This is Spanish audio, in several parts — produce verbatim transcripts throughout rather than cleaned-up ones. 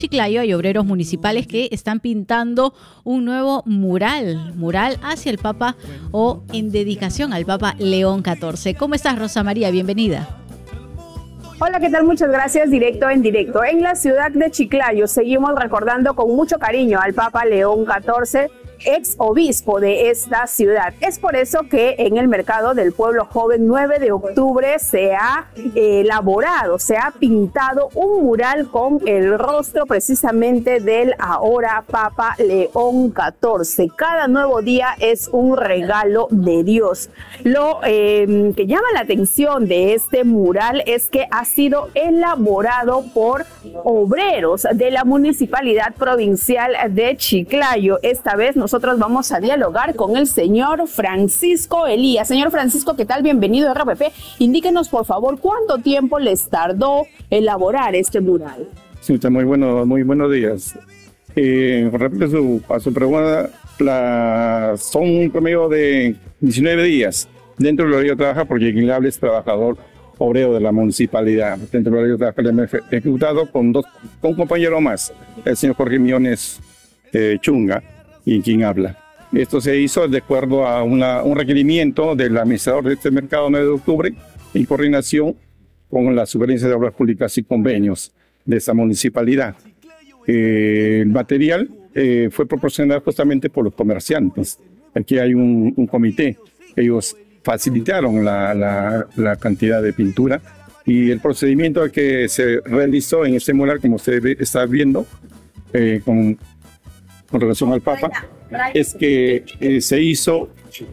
Chiclayo hay obreros municipales que están pintando un nuevo mural, mural hacia el Papa o en dedicación al Papa León catorce. ¿Cómo estás, Rosa María? Bienvenida. Hola, ¿qué tal? Muchas gracias. Directo en directo. En la ciudad de Chiclayo seguimos recordando con mucho cariño al Papa León catorce, ex obispo de esta ciudad. Es por eso que en el Mercado del Pueblo Joven nueve de octubre se ha eh, elaborado, se ha pintado un mural con el rostro precisamente del ahora Papa León catorce. Cada nuevo día es un regalo de Dios. Lo eh, que llama la atención de este mural es que ha sido elaborado por obreros de la Municipalidad Provincial de Chiclayo. Esta vez nos Nosotros vamos a dialogar con el señor Francisco Elías. Señor Francisco, ¿qué tal? Bienvenido a R P P. Indíquenos, por favor, ¿cuánto tiempo les tardó elaborar este mural? Sí, muy, bueno, muy buenos días. Eh, con respecto a su, a su pregunta, la, son un promedio de diecinueve días. Dentro de lo que yo trabajo, porque quien habla es trabajador obrero de la municipalidad. Dentro de lo que yo trabajo, le hemos ejecutado con, dos, con un compañero más, el señor Jorge Millones eh, Chunga, y quien habla. Esto se hizo de acuerdo a una, un requerimiento del administrador de este mercado nueve de octubre en coordinación con la Superintendencia de Obras Públicas y Convenios de esa municipalidad. Eh, el material eh, fue proporcionado justamente por los comerciantes. Aquí hay un, un comité. Ellos facilitaron la, la, la cantidad de pintura y el procedimiento que se realizó en este mural, como usted está viendo, eh, con con relación al Papa, es que eh, se hizo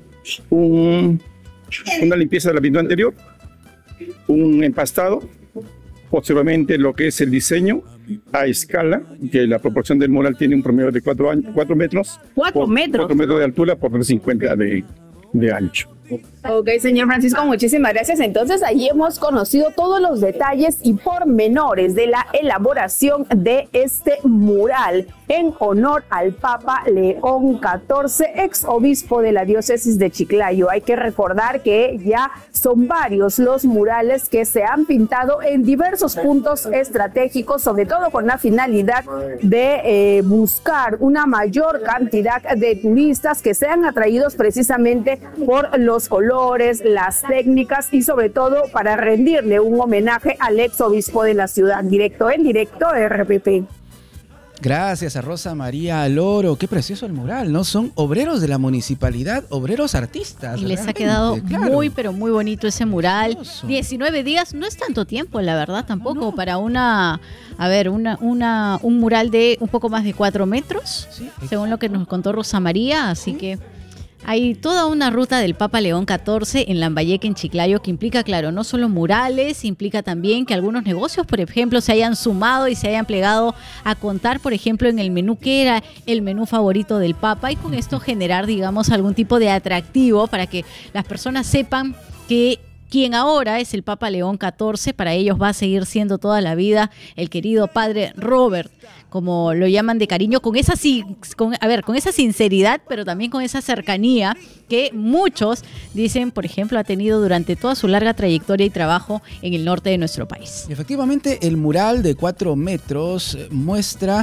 un, una limpieza de la pintura anterior, un empastado, posteriormente lo que es el diseño a escala, que la proporción del mural tiene un promedio de cuatro metros. ¿Cuatro metros? cuatro metros de altura por trescientos cincuenta de, de ancho. Ok, señor Francisco, muchísimas gracias. Entonces, allí hemos conocido todos los detalles y pormenores de la elaboración de este mural en honor al Papa León catorce, ex obispo de la diócesis de Chiclayo. Hay que recordar que ya son varios los murales que se han pintado en diversos puntos estratégicos, sobre todo con la finalidad de eh, buscar una mayor cantidad de turistas que sean atraídos precisamente por los colores, las técnicas y sobre todo para rendirle un homenaje al ex obispo de la ciudad. Directo en directo R P P. Gracias a Rosa María Loro. Qué precioso el mural, ¿no? Son obreros de la municipalidad, obreros artistas. Y les ha quedado claro, muy, pero muy bonito ese mural. Hermoso. diecinueve días no es tanto tiempo, la verdad, tampoco, no. para una, a ver, una, una, un mural de un poco más de cuatro metros, sí, según lo que nos contó Rosa María, así ¿sí? que... Hay toda una ruta del Papa León catorce en Lambayeque, en Chiclayo, que implica, claro, no solo murales, implica también que algunos negocios, por ejemplo, se hayan sumado y se hayan plegado a contar, por ejemplo, en el menú que era el menú favorito del Papa y con esto generar, digamos, algún tipo de atractivo para que las personas sepan que quien ahora es el Papa León catorce, para ellos va a seguir siendo toda la vida el querido padre Robert, como lo llaman de cariño, con esa, con, a ver, con esa sinceridad, pero también con esa cercanía que muchos dicen, por ejemplo, ha tenido durante toda su larga trayectoria y trabajo en el norte de nuestro país. Y efectivamente, el mural de cuatro metros muestra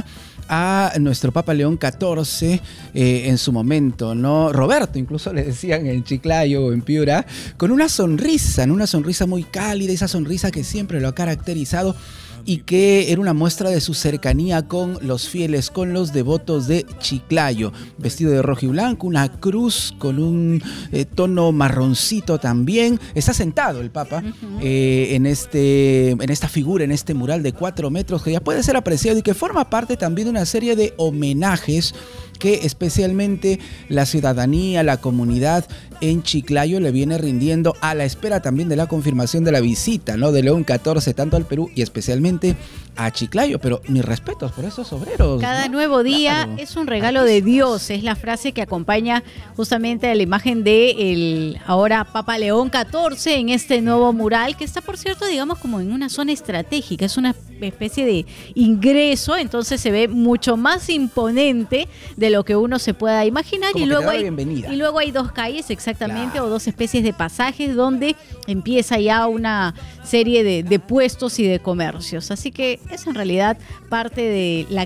a nuestro Papa León catorce eh, en su momento, ¿no? Roberto, incluso le decían en Chiclayo o en Piura, con una sonrisa, ¿no? Una sonrisa muy cálida, esa sonrisa que siempre lo ha caracterizado y que era una muestra de su cercanía con los fieles, con los devotos de Chiclayo. Vestido de rojo y blanco, una cruz con un eh, tono marroncito también. Está sentado el Papa uh-huh. eh, en, este, en esta figura, en este mural de cuatro metros que ya puede ser apreciado y que forma parte también de una serie de homenajes que especialmente la ciudadanía, la comunidad en Chiclayo le viene rindiendo a la espera también de la confirmación de la visita, ¿no? de León catorce, tanto al Perú y especialmente a Chiclayo. Pero mis respetos por esos obreros. Cada ¿no? nuevo día claro. es un regalo de Dios, es la frase que acompaña justamente a la imagen de el ahora Papa León catorce en este nuevo mural, que está, por cierto, digamos como en una zona estratégica, es una especie de ingreso, entonces se ve mucho más imponente de lo que uno se pueda imaginar. Como y luego hay bienvenida. y luego hay dos calles exactamente exactamente, Claro. o dos especies de pasajes donde empieza ya una serie de, de puestos y de comercios. Así que es en realidad parte de la